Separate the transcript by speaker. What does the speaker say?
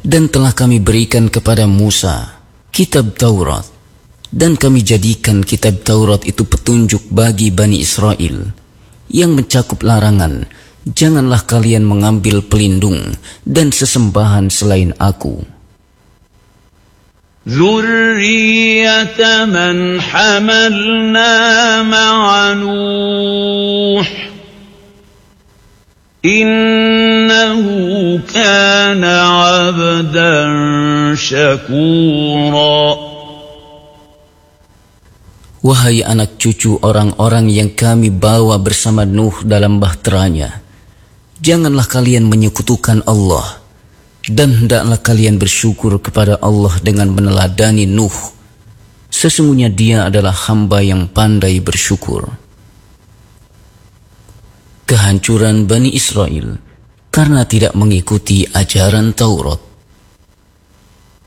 Speaker 1: Dan telah kami berikan kepada Musa kitab Taurat, dan kami jadikan kitab Taurat itu petunjuk bagi Bani Israel yang mencakup larangan, janganlah kalian mengambil pelindung dan sesembahan selain aku.
Speaker 2: ذُرِّيَّةَ مَنْ حَمَلْنَا مَعَ نُوحٍ إِنَّهُ كَانَ عَبْدًا شَكُورًا.
Speaker 1: Wahai anak cucu orang-orang yang kami bawa bersama Nuh dalam bahteranya, janganlah kalian menyekutukan Allah, dan hendaklah kalian bersyukur kepada Allah dengan meneladani Nuh. Sesungguhnya dia adalah hamba yang pandai bersyukur. Kehancuran Bani Israel karena tidak mengikuti ajaran Taurat.